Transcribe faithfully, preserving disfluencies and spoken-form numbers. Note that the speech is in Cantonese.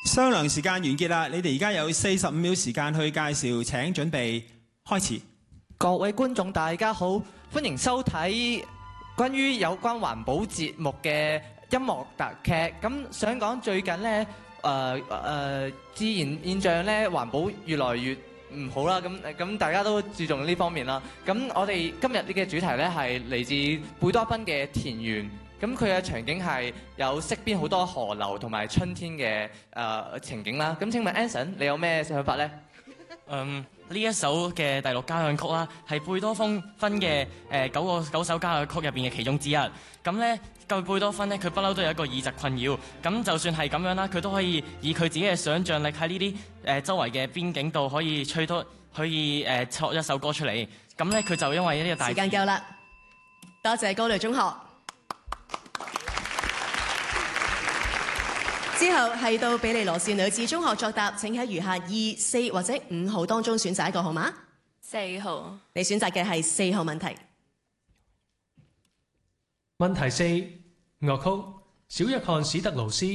商量時間完結啦，你哋而家有四十五秒時間去介紹，請準備開始。 各位觀眾大家好，歡迎收睇關於有關環保節目嘅音樂特劇。咁想講最近呢，誒、呃、誒、呃、自然現象咧環保越來越唔好啦，咁咁大家都注重呢方面啦。咁我哋今日呢嘅主題咧係嚟自貝多芬嘅田園。咁佢嘅場景係有側邊好多河流同埋春天嘅誒、呃、情景啦。咁請問 Anson 你有咩想法咧？ 嗯，呢一首嘅第六交響曲啦，係貝多芬分嘅誒九個九首交響曲入邊嘅其中之一。咁咧，據貝多芬咧，佢不嬲都有一個耳疾困擾。咁就算係咁樣啦，佢都可以以佢自己嘅想像力喺呢啲誒周圍嘅邊境度，可以吹多，可以誒作一首歌出嚟。咁咧，佢就因為呢個大時間夠啦，多謝高雷中學。之後係到比利羅士女子中學作答，請喺餘下二、四或者五號當中選擇一個號碼。 四號。 你選擇嘅係四號問題。 問題四，樂曲小約翰史特勞斯